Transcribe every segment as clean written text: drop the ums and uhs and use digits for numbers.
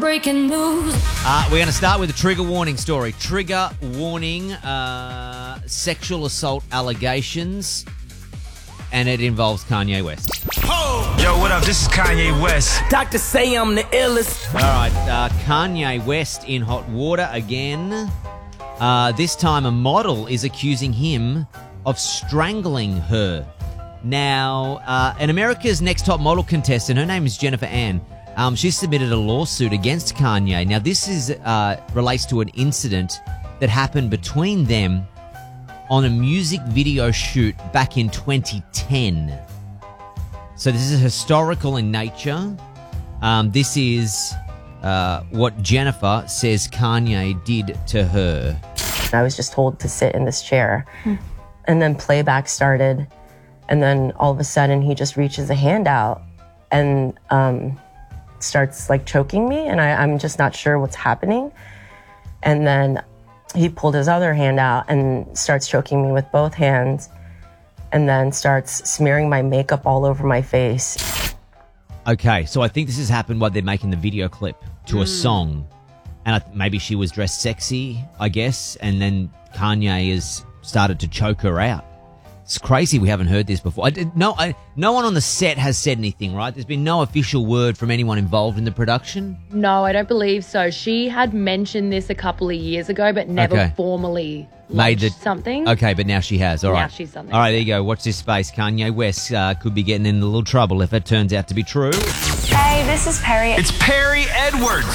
breaking news. We're going to start with a trigger warning story. Trigger warning, sexual assault allegations, and it involves Kanye West. Oh! Yo, what up? This is Kanye West. Doctors say I'm the illest. All right, Kanye West in hot water again. This time a model is accusing him of strangling her. Now, an America's Next Top Model contestant, her name is Jennifer Ann. She submitted a lawsuit against Kanye. Now, this is relates to an incident that happened between them on a music video shoot back in 2010. So this is historical in nature. This is what Jennifer says Kanye did to her. I was just told to sit in this chair. And then playback started. And then all of a sudden he just reaches a hand out and starts like choking me. And I'm just not sure what's happening. And then he pulled his other hand out and starts choking me with both hands. And then starts smearing my makeup all over my face. Okay, so I think this has happened while they're making the video clip to a song. And maybe she was dressed sexy, I guess. And then Kanye has started to choke her out. It's crazy we haven't heard this before. No one on the set has said anything, right? There's been no official word from anyone involved in the production? No, I don't believe so. She had mentioned this a couple of years ago, but never formally launched something. Okay, but now she has. All right. Now she's done this. All right, there you go. Watch this space. Kanye West could be getting in a little trouble if it turns out to be true. Hey, this is Perry. It's Perry Edwards.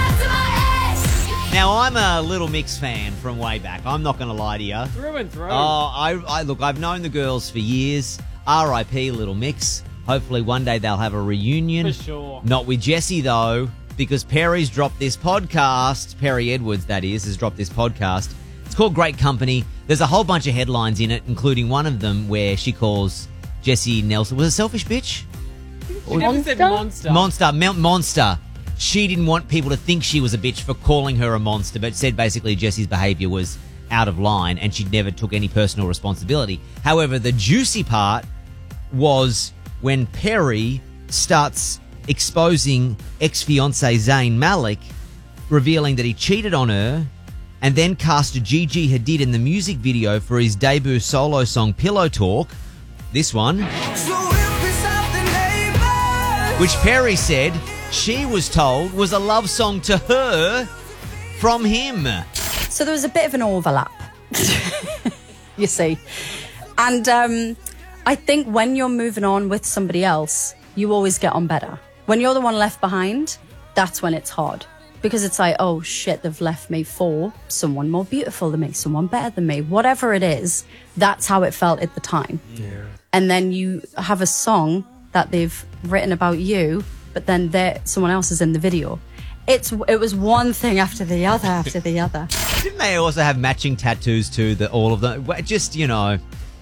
Now, I'm a Little Mix fan from way back. I'm not going to lie to you. Through and through. Oh, look, I've known the girls for years. R.I.P. Little Mix. Hopefully one day they'll have a reunion. For sure. Not with Jessie, though, because Perry's dropped this podcast. Perry Edwards, that is, has dropped this podcast. It's called Great Company. There's a whole bunch of headlines in it, including one of them where she calls Jessie Nelson. Was it selfish bitch? She never said monster. Monster. She didn't want people to think she was a bitch for calling her a monster, but said basically Jessie's behaviour was out of line and she never took any personal responsibility. However, the juicy part was when Perry starts exposing ex-fiancé Zayn Malik, revealing that he cheated on her and then cast Gigi Hadid in the music video for his debut solo song Pillow Talk. This one. Which Perry said she was told was a love song to her from him. So there was a bit of an overlap, you see. And I think when you're moving on with somebody else, you always get on better. When you're the one left behind, that's when it's hard. Because it's like, oh shit, they've left me for someone more beautiful than me, someone better than me. Whatever it is, that's how it felt at the time. Yeah. And then you have a song that they've written about you, but then someone else is in the video. It was one thing after the other after the other. Didn't they also have matching tattoos too, all of them? Just, the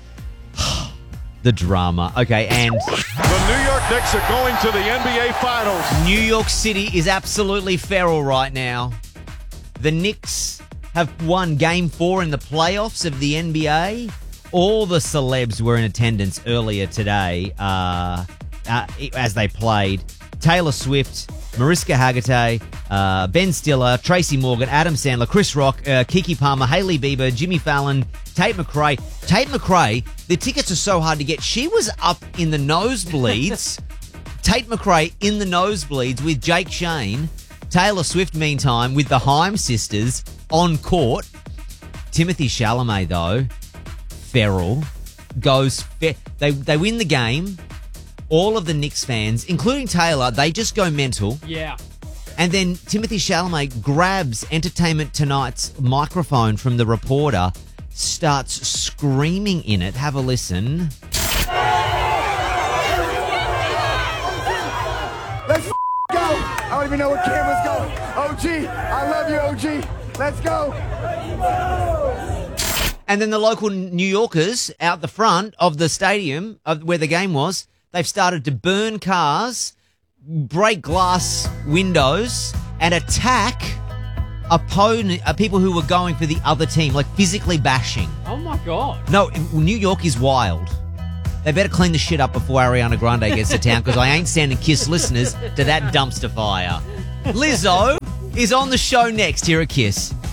drama. Okay, and the New York Knicks are going to the NBA Finals. New York City is absolutely feral right now. The Knicks have won Game 4 in the playoffs of the NBA. All the celebs were in attendance earlier today as they played. Taylor Swift, Mariska Hargitay, Ben Stiller, Tracy Morgan, Adam Sandler, Chris Rock, Keke Palmer, Hailey Bieber, Jimmy Fallon, Tate McRae. Tate McRae, the tickets are so hard to get. She was up in the nosebleeds. Tate McRae in the nosebleeds with Jake Shane. Taylor Swift, meantime, with the Haim sisters on court. Timothy Chalamet, though, feral, goes... They win the game. All of the Knicks fans, including Taylor, they just go mental. Yeah. And then Timothy Chalamet grabs Entertainment Tonight's microphone from the reporter, starts screaming in it. Have a listen. Let's go. I don't even know where camera's going. OG, I love you, OG. Let's go. And then the local New Yorkers out the front of the stadium where the game was, they've started to burn cars, break glass windows, and attack people who were going for the other team, like physically bashing. Oh, my God. No, New York is wild. They better clean the shit up before Ariana Grande gets to town, because I ain't sending KISS listeners to that dumpster fire. Lizzo is on the show next here at Kiss.